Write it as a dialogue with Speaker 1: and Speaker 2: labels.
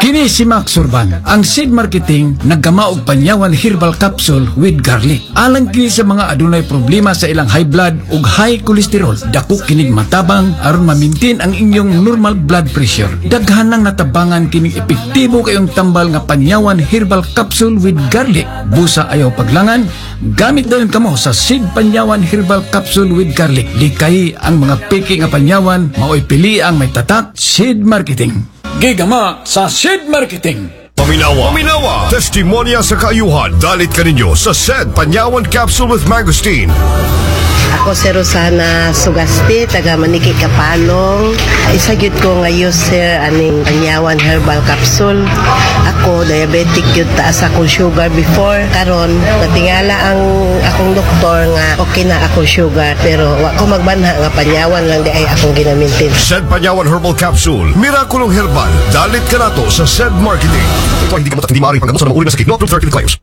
Speaker 1: Kini si Max Urban, ang seed marketing naggama og panyawan herbal capsule with garlic. Alang kini sa mga adunay problema sa ilang high blood ug high cholesterol. Dako kinig matabang aron ma-maintain ang inyong normal blood pressure. Daghanang natabangan kining epektibo kayong tambal nga panyawan herbal capsule with garlic. Busa ayaw paglangan, gamit dayon kamo sa seed panyawan herbal capsule with garlic. Likay ang mga peke nga panyawan, maoy pili ang may tatak seed marketing. Gigama sa seed marketing.
Speaker 2: Paminawa. Testimonya sa kaayuhan. Dalit ka ninyo sa SED Panyawan Capsule with Mangosteen.
Speaker 3: Ako si Rosana Sugasti, taga Maniki Kapalong. Isa gyud ko nga user aning Panyawan Herbal Capsule. Ako diabetic gyud, taas akong sugar before. Karon natingala ang akong doktor nga okay na akong sugar, pero wa ko magbanha nga Panyawan lang di ay akong ginamitin.
Speaker 2: SED Panyawan Herbal Capsule. Mirakulong herbal. Dalit ka nato sa SED Marketing. Ito ay hindi maaaring panggamot sa mga uri na sakit. No approved therapeutic claims.